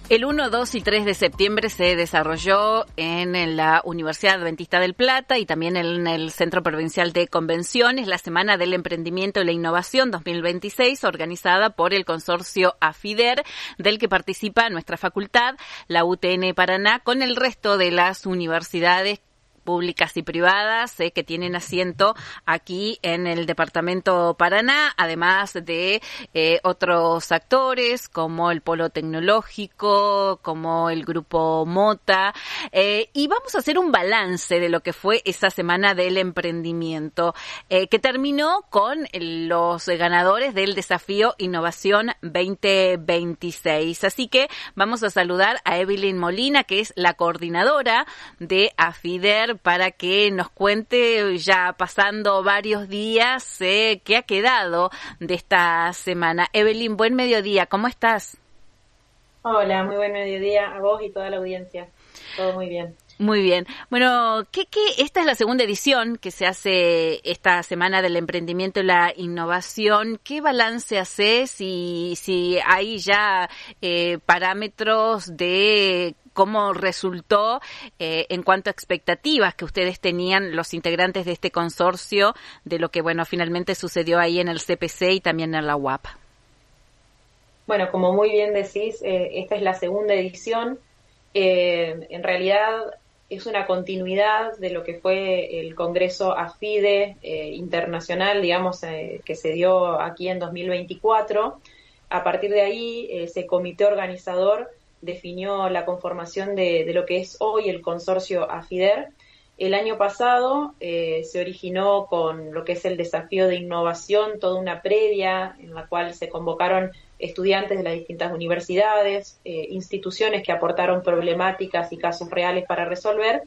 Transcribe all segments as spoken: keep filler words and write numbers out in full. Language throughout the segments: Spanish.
El uno, dos y tres de septiembre se desarrolló en la Universidad Adventista del Plata y también en el Centro Provincial de Convenciones la Semana del Emprendimiento y la Innovación dos mil veintiséis, organizada por el consorcio AFIDER, del que participa nuestra facultad, la U T N Paraná, con el resto de las universidades públicas y privadas eh, que tienen asiento aquí en el departamento Paraná, además de eh, otros actores como el Polo Tecnológico, como el Grupo Mota, eh, y vamos a hacer un balance de lo que fue esa Semana del Emprendimiento, eh, que terminó con los ganadores del Desafío Innovación veinte veintiséis. Así que vamos a saludar a Evelyn Molina, que es la coordinadora de AFIDER, para que nos cuente, ya pasando varios días, eh, qué ha quedado de esta semana. Evelyn, buen mediodía, ¿cómo estás? Hola, muy buen mediodía a vos y toda la audiencia. Todo muy bien. Muy bien. Bueno, ¿qué, qué? Esta es la segunda edición que se hace esta Semana del Emprendimiento y la Innovación. ¿Qué balance haces y si hay ya eh, parámetros de cómo resultó eh, en cuanto a expectativas que ustedes tenían los integrantes de este consorcio de lo que, bueno, finalmente sucedió ahí en el C P C y también en la U A P? Bueno, como muy bien decís, eh, esta es la segunda edición. Eh, en realidad es una continuidad de lo que fue el Congreso AFIDE eh, internacional, digamos, eh, que se dio aquí en dos mil veinticuatro. A partir de ahí, ese comité organizador definió la conformación de, de lo que es hoy el consorcio AFIDER. El año pasado eh, se originó con lo que es el desafío de innovación, toda una previa en la cual se convocaron estudiantes de las distintas universidades, eh, instituciones que aportaron problemáticas y casos reales para resolver,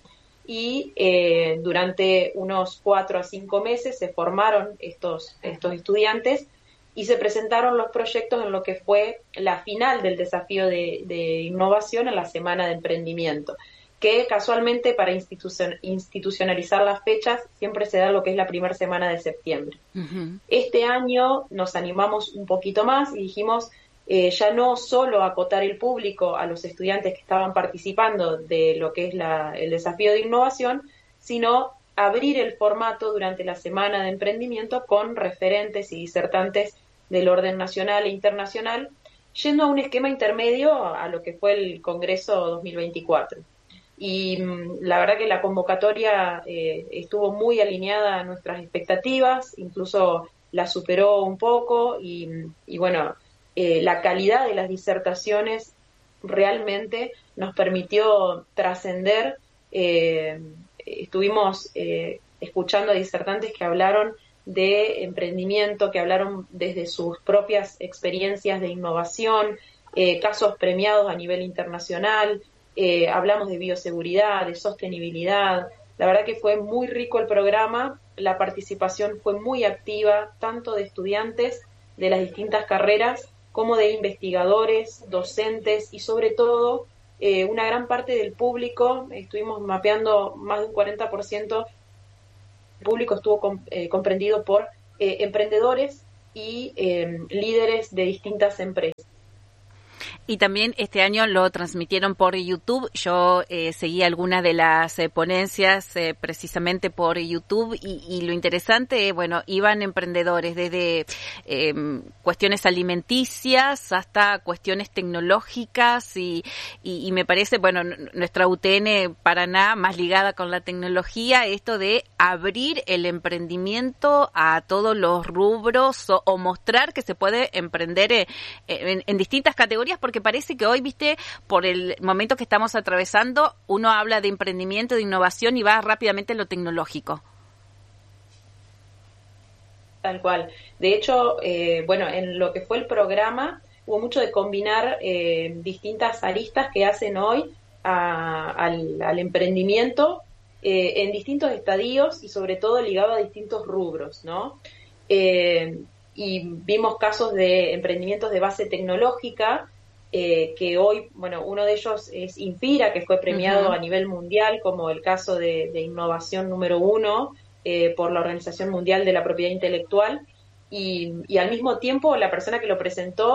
y eh, durante unos cuatro a cinco meses se formaron estos, estos estudiantes y se presentaron los proyectos en lo que fue la final del desafío de, de innovación en la Semana de Emprendimiento, que casualmente para institucion, institucionalizar las fechas siempre se da lo que es la primera semana de septiembre. Uh-huh. Este año nos animamos un poquito más y dijimos eh, ya no solo acotar el público a los estudiantes que estaban participando de lo que es la, el desafío de innovación, sino abrir el formato durante la Semana de Emprendimiento con referentes y disertantes del orden nacional e internacional, yendo a un esquema intermedio a lo que fue el Congreso dos mil veinticuatro. Y la verdad que la convocatoria eh, estuvo muy alineada a nuestras expectativas, incluso la superó un poco y, y bueno, eh, la calidad de las disertaciones realmente nos permitió trascender. Eh, estuvimos eh, escuchando a disertantes que hablaron de emprendimiento, que hablaron desde sus propias experiencias de innovación, eh, casos premiados a nivel internacional. Eh, hablamos de bioseguridad, de sostenibilidad. La verdad que fue muy rico el programa, la participación fue muy activa, tanto de estudiantes de las distintas carreras como de investigadores, docentes y sobre todo eh, una gran parte del público. Estuvimos mapeando más de un cuarenta por ciento del público estuvo com, eh, comprendido por eh, emprendedores y eh, líderes de distintas empresas. Y también este año lo transmitieron por YouTube. Yo eh, seguí algunas de las eh, ponencias eh, precisamente por YouTube y, y lo interesante, bueno, iban emprendedores desde eh, cuestiones alimenticias hasta cuestiones tecnológicas y, y, y me parece, bueno, nuestra U T N Paraná más ligada con la tecnología, esto de abrir el emprendimiento a todos los rubros o, o mostrar que se puede emprender eh, en, en distintas categorías, porque parece que hoy, viste, por el momento que estamos atravesando, uno habla de emprendimiento, de innovación y va rápidamente a lo tecnológico. Tal cual. De hecho, eh, bueno, en lo que fue el programa hubo mucho de combinar eh, distintas aristas que hacen hoy a, al, al emprendimiento eh, en distintos estadios y sobre todo ligado a distintos rubros, ¿no? Eh, y vimos casos de emprendimientos de base tecnológica, Eh, que hoy, bueno, uno de ellos es Inspira, que fue premiado uh-huh. a nivel mundial como el caso de, de innovación número uno eh, por la Organización Mundial de la Propiedad Intelectual, y, y al mismo tiempo la persona que lo presentó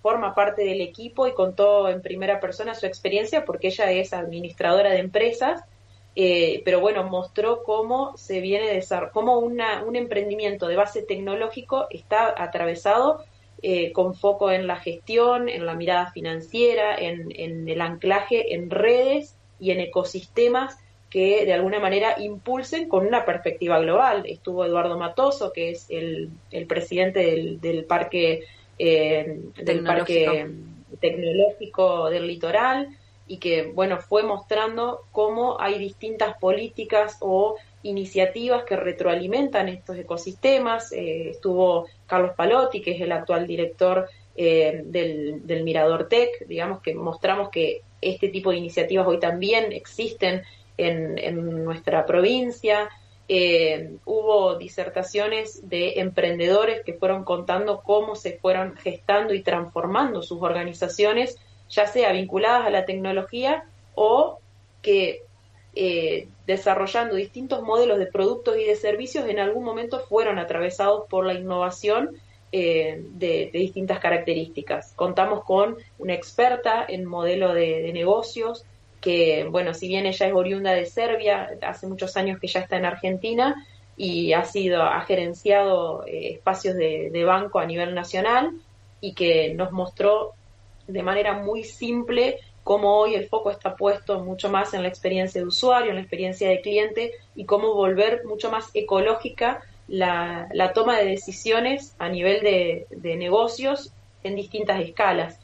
forma parte del equipo y contó en primera persona su experiencia porque ella es administradora de empresas, eh, pero bueno, mostró cómo se viene desarrollando, cómo una, un emprendimiento de base tecnológico está atravesado eh, con foco en la gestión, en la mirada financiera, en, en el anclaje en redes y en ecosistemas que de alguna manera impulsen con una perspectiva global. Estuvo Eduardo Matoso, que es el, el presidente del, del parque eh, del parque tecnológico del litoral, y que bueno, fue mostrando cómo hay distintas políticas o iniciativas que retroalimentan estos ecosistemas. Eh, estuvo Carlos Palotti, que es el actual director eh, del, del Mirador Tech, digamos, que mostramos que este tipo de iniciativas hoy también existen En, en nuestra provincia. Eh, hubo disertaciones de emprendedores que fueron contando cómo se fueron gestando y transformando sus organizaciones, ya sea vinculadas a la tecnología o que eh, desarrollando distintos modelos de productos y de servicios en algún momento fueron atravesados por la innovación eh, de, de distintas características. Contamos con una experta en modelo de, de negocios, que, bueno, si bien ella es oriunda de Serbia, hace muchos años que ya está en Argentina y ha sido, ha gerenciado eh, espacios de, de banco a nivel nacional, y que nos mostró de manera muy simple cómo hoy el foco está puesto mucho más en la experiencia de usuario, en la experiencia de cliente, y cómo volver mucho más ecológica la, la toma de decisiones a nivel de, de negocios en distintas escalas.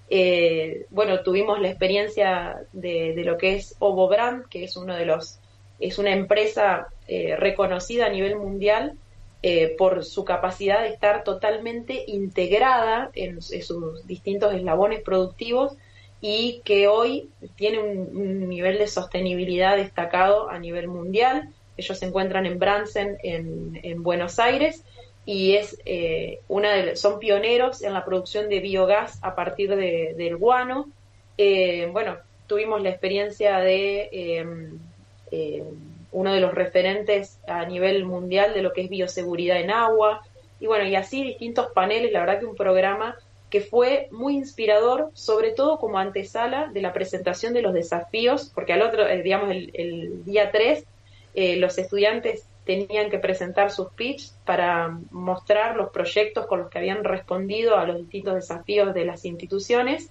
Eh, bueno, tuvimos la experiencia de, de lo que es Ovo Brand, que es uno de los, es una empresa eh, reconocida a nivel mundial eh, por su capacidad de estar totalmente integrada en, en sus distintos eslabones productivos, y que hoy tiene un, un nivel de sostenibilidad destacado a nivel mundial. Ellos se encuentran en Brandsen, en, en Buenos Aires, y es eh, una de, son pioneros en la producción de biogás a partir de, del guano. Eh, bueno, tuvimos la experiencia de eh, eh, uno de los referentes a nivel mundial de lo que es bioseguridad en agua, y bueno, y así distintos paneles. La verdad que un programa que fue muy inspirador, sobre todo como antesala de la presentación de los desafíos, porque al otro, eh, digamos, el, el día tres, eh, los estudiantes tenían que presentar sus pitch para mostrar los proyectos con los que habían respondido a los distintos desafíos de las instituciones,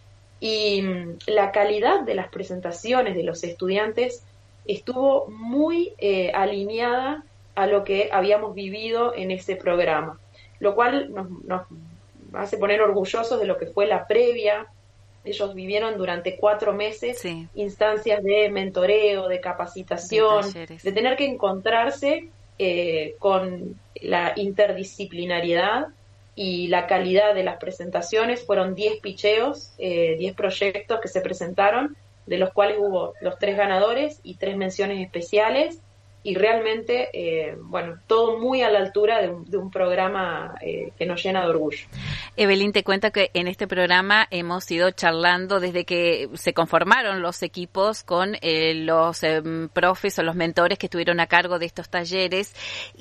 y la calidad de las presentaciones de los estudiantes estuvo muy eh, alineada a lo que habíamos vivido en ese programa, lo cual nos, nos hace poner orgullosos de lo que fue la previa. Ellos vivieron durante cuatro meses sí. instancias de mentoreo, de capacitación, de, de tener que encontrarse eh, con la interdisciplinariedad y la calidad de las presentaciones. Fueron diez picheos, eh, diez proyectos que se presentaron, de los cuales hubo los tres ganadores y tres menciones especiales, y realmente, eh, bueno, todo muy a la altura de un, de un programa eh, que nos llena de orgullo. Evelyn, te cuento que en este programa hemos ido charlando desde que se conformaron los equipos con eh, los eh, profes o los mentores que estuvieron a cargo de estos talleres,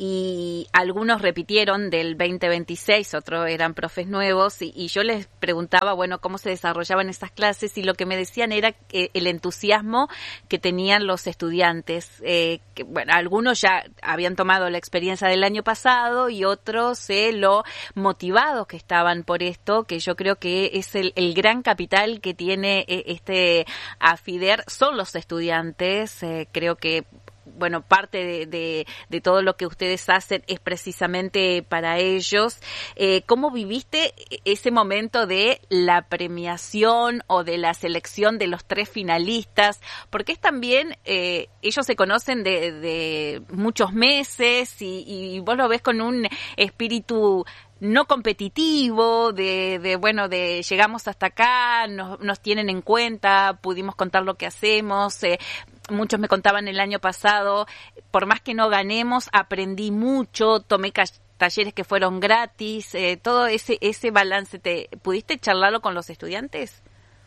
y algunos repitieron del veinte veintiséis, otros eran profes nuevos, y, y yo les preguntaba, bueno, cómo se desarrollaban estas clases, y lo que me decían era eh, el entusiasmo que tenían los estudiantes, eh, que, bueno, algunos ya habían tomado la experiencia del año pasado y otros eh, lo motivados que estaban por esto, que yo creo que es el, el gran capital que tiene eh, este AFIDER, son los estudiantes. Eh, creo que bueno, parte de, de, de todo lo que ustedes hacen es precisamente para ellos. Eh, ¿Cómo viviste ese momento de la premiación o de la selección de los tres finalistas? Porque es también, eh, ellos se conocen de, de muchos meses, y, y vos lo ves con un espíritu no competitivo, de, de bueno, de llegamos hasta acá, nos, nos tienen en cuenta, pudimos contar lo que hacemos. Eh, muchos me contaban el año pasado, por más que no ganemos, aprendí mucho, tomé ca- talleres que fueron gratis, eh, todo ese ese balance. ¿Te pudiste charlarlo con los estudiantes?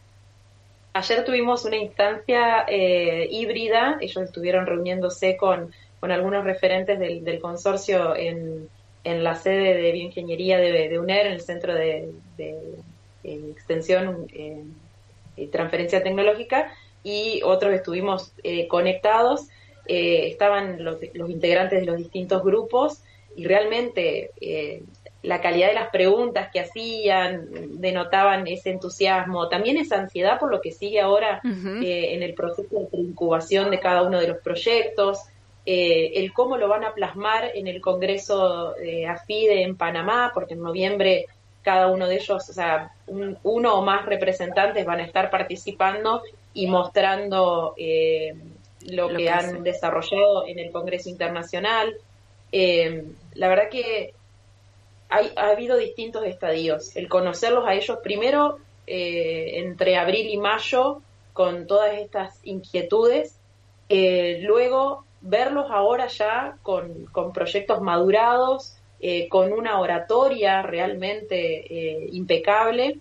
Ayer tuvimos una instancia eh, híbrida. Ellos estuvieron reuniéndose con, con algunos referentes del, del consorcio en en la sede de bioingeniería de, de UNER, en el centro de, de, eh, extensión eh, y transferencia tecnológica, y otros estuvimos eh, conectados. Eh, estaban los, los integrantes de los distintos grupos, y realmente eh, la calidad de las preguntas que hacían denotaban ese entusiasmo, también esa ansiedad por lo que sigue ahora uh-huh. eh, en el proceso de incubación de cada uno de los proyectos, eh, el cómo lo van a plasmar en el Congreso eh, AFIDE en Panamá, porque en noviembre cada uno de ellos, o sea, un, uno o más representantes van a estar participando y mostrando eh, lo, lo que, que han sí. desarrollado en el Congreso Internacional. Eh, la verdad que hay, ha habido distintos estadios. El conocerlos a ellos primero eh, entre abril y mayo con todas estas inquietudes, eh, luego verlos ahora ya con, con proyectos madurados, eh, con una oratoria realmente eh, impecable,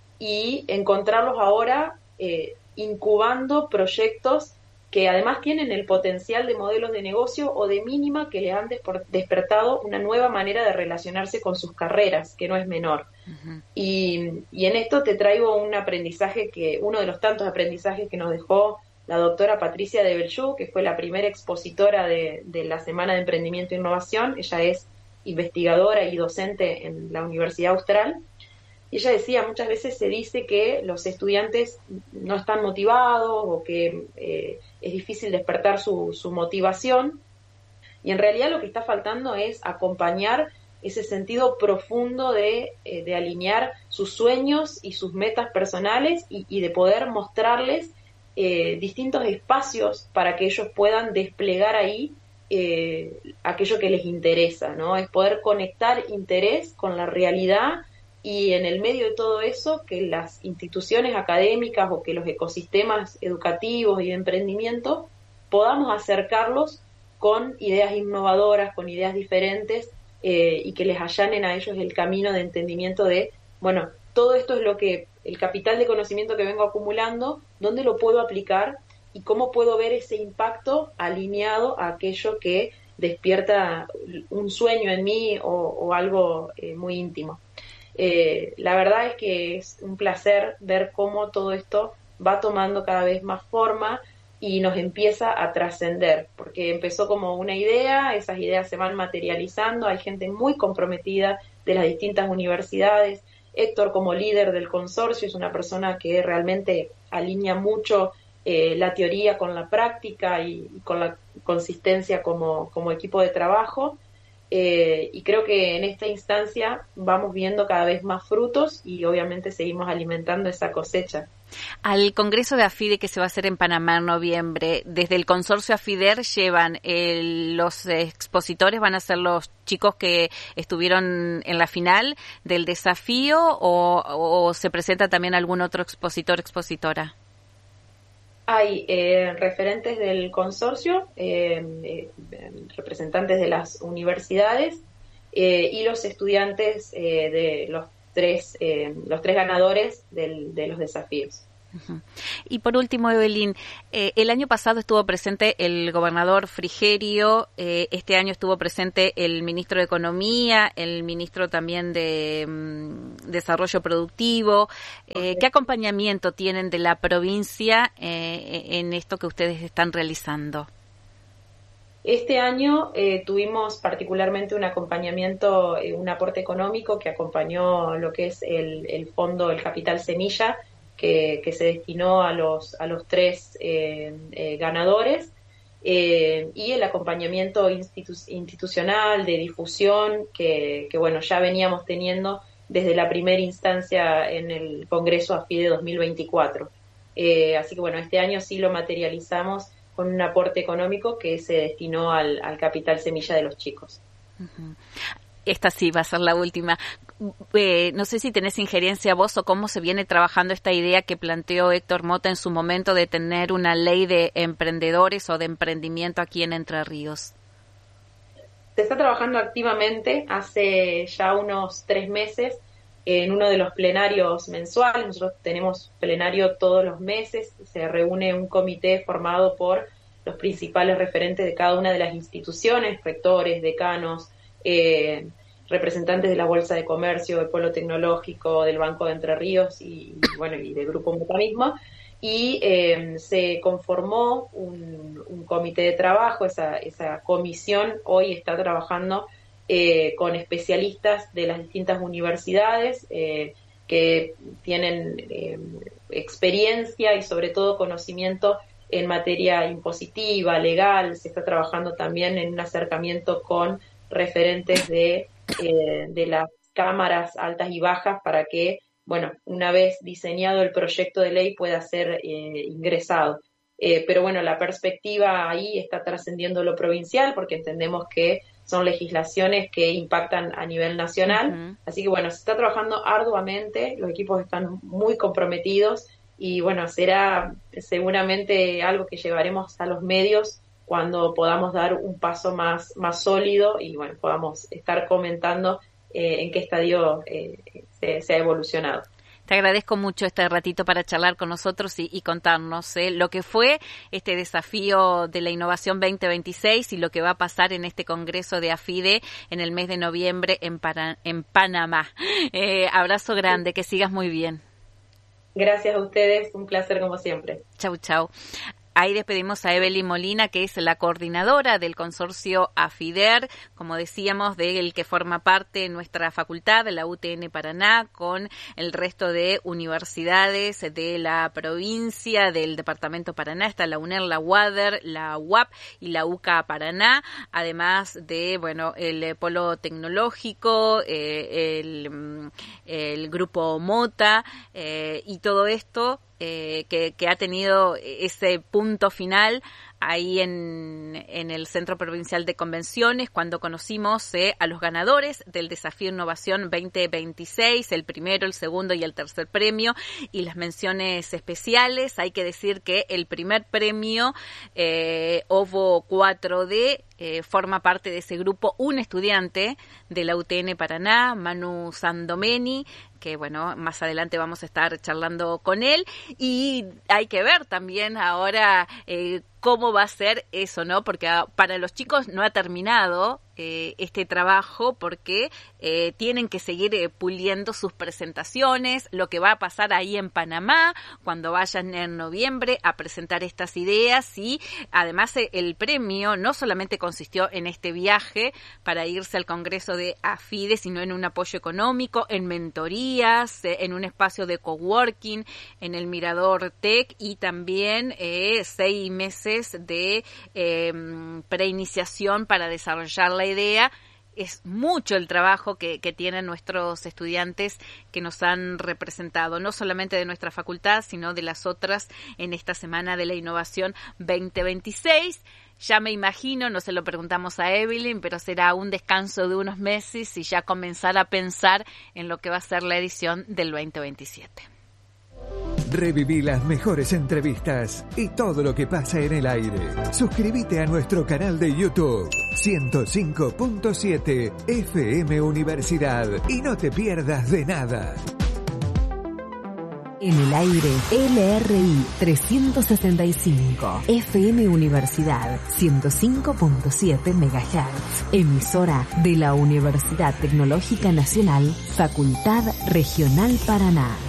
y encontrarlos ahora eh, incubando proyectos que además tienen el potencial de modelos de negocio o de mínima que le han despertado una nueva manera de relacionarse con sus carreras, que no es menor. Uh-huh. Y, y en esto te traigo un aprendizaje que, uno de los tantos aprendizajes que nos dejó la doctora Patricia de Belchú, que fue la primera expositora de, de la Semana de Emprendimiento e Innovación. Ella es investigadora y docente en la Universidad Austral. Y ella decía, muchas veces se dice que los estudiantes no están motivados o que eh, es difícil despertar su, su motivación, y en realidad lo que está faltando es acompañar ese sentido profundo de, eh, de alinear sus sueños y sus metas personales, y, y de poder mostrarles eh, distintos espacios para que ellos puedan desplegar ahí eh, aquello que les interesa, ¿no? Es poder conectar interés con la realidad, y en el medio de todo eso, que las instituciones académicas o que los ecosistemas educativos y de emprendimiento podamos acercarlos con ideas innovadoras, con ideas diferentes, eh, y que les allanen a ellos el camino de entendimiento de, bueno, todo esto es lo que, el capital de conocimiento que vengo acumulando, ¿dónde lo puedo aplicar y cómo puedo ver ese impacto alineado a aquello que despierta un sueño en mí o, o algo eh, muy íntimo? Eh, la verdad es que es un placer ver cómo todo esto va tomando cada vez más forma y nos empieza a trascender, porque empezó como una idea, esas ideas se van materializando, hay gente muy comprometida de las distintas universidades. Héctor, como líder del consorcio, es una persona que realmente alinea mucho eh, la teoría con la práctica y, y con la consistencia como, como equipo de trabajo. Eh, y creo que en esta instancia vamos viendo cada vez más frutos y obviamente seguimos alimentando esa cosecha. Al Congreso de AFIDE que se va a hacer en Panamá en noviembre, desde el consorcio AFIDER llevan el, los expositores, van a ser los chicos que estuvieron en la final del desafío, o, o se presenta también algún otro expositor, expositora. Hay eh, referentes del consorcio, eh, eh, representantes de las universidades eh, y los estudiantes eh, de los tres, eh, los tres ganadores del, de los desafíos. Uh-huh. Y por último, Evelyn, eh, el año pasado estuvo presente el gobernador Frigerio, eh, este año estuvo presente el ministro de Economía, el ministro también de um, Desarrollo Productivo. Eh, okay. ¿Qué acompañamiento tienen de la provincia eh, en esto que ustedes están realizando? Este año eh, tuvimos particularmente un acompañamiento, eh, un aporte económico que acompañó lo que es el, el fondo, el Capital Semilla, Que, que se destinó a los a los tres eh, eh, ganadores, eh, y el acompañamiento institu- institucional de difusión que, que bueno ya veníamos teniendo desde la primera instancia en el Congreso AFIDE dos mil veinticuatro. Eh, así que bueno, este año sí lo materializamos con un aporte económico que se destinó al, al Capital Semilla de los chicos. Uh-huh. Esta sí va a ser la última. Eh, no sé si tenés injerencia vos o cómo se viene trabajando esta idea que planteó Héctor Mota en su momento de tener una ley de emprendedores o de emprendimiento aquí en Entre Ríos. Se está trabajando activamente hace ya unos tres meses en uno de los plenarios mensuales. Nosotros tenemos plenario todos los meses, se reúne un comité formado por los principales referentes de cada una de las instituciones, rectores, decanos, eh, representantes de la Bolsa de Comercio, del Polo Tecnológico, del Banco de Entre Ríos y, y bueno, y del Grupo Mecanismo, y eh, se conformó un, un comité de trabajo. Esa, esa comisión hoy está trabajando eh, con especialistas de las distintas universidades eh, que tienen eh, experiencia y sobre todo conocimiento en materia impositiva, legal. Se está trabajando también en un acercamiento con referentes de, eh, de las cámaras altas y bajas para que, bueno, una vez diseñado el proyecto de ley pueda ser eh, ingresado. Eh, pero bueno, la perspectiva ahí está trascendiendo lo provincial porque entendemos que son legislaciones que impactan a nivel nacional. Uh-huh. Así que bueno, se está trabajando arduamente, los equipos están muy comprometidos y bueno, será seguramente algo que llevaremos a los medios cuando podamos dar un paso más, más sólido y bueno, podamos estar comentando eh, en qué estadio eh, se, se ha evolucionado. Te agradezco mucho este ratito para charlar con nosotros y, y contarnos eh, lo que fue este desafío de la innovación veinte veintiséis y lo que va a pasar en este congreso de AFIDE en el mes de noviembre en, Para, en Panamá. Eh, abrazo grande, que sigas muy bien. Gracias a ustedes, un placer como siempre. Chau, chau. Ahí despedimos a Evelyn Molina, que es la coordinadora del consorcio AFIDER, como decíamos, del que forma parte nuestra facultad, la U T N Paraná, con el resto de universidades de la provincia, del departamento Paraná. Está la UNER, la UADER, la U A P y la U C A Paraná, además de, bueno, el Polo Tecnológico, eh, el, el Grupo Mota, eh, y todo esto Eh, que, que ha tenido ese punto final ahí en, en el Centro Provincial de Convenciones, cuando conocimos eh, a los ganadores del Desafío Innovación veinte veintiséis, el primero, el segundo y el tercer premio, y las menciones especiales. Hay que decir que el primer premio, eh, O V O cuatro D, eh, forma parte de ese grupo un estudiante de la U T N Paraná, Manu Sandomeni, que bueno, más adelante vamos a estar charlando con él, y hay que ver también ahora eh, cómo va a ser eso, ¿no? Porque para los chicos no ha terminado eh, este trabajo porque eh, tienen que seguir eh, puliendo sus presentaciones, lo que va a pasar ahí en Panamá cuando vayan en noviembre a presentar estas ideas. Y además eh, el premio no solamente consistió en este viaje para irse al Congreso de AFIDE, sino en un apoyo económico, en mentorías, eh, en un espacio de coworking, en el Mirador Tech, y también eh, seis meses de eh, preiniciación para desarrollar la idea. Es mucho el trabajo que, que tienen nuestros estudiantes que nos han representado, no solamente de nuestra facultad, sino de las otras en esta Semana de la Innovación veinte veintiséis. Ya me imagino, no se lo preguntamos a Evelyn, pero será un descanso de unos meses y ya comenzar a pensar en lo que va a ser la edición del veinte veintisiete. Reviví las mejores entrevistas y todo lo que pasa en el aire. Suscríbete a nuestro canal de YouTube ciento cinco punto siete F M Universidad y no te pierdas de nada. En el aire, L R I trescientos sesenta y cinco, F M Universidad ciento cinco punto siete megahertz, emisora de la Universidad Tecnológica Nacional, Facultad Regional Paraná.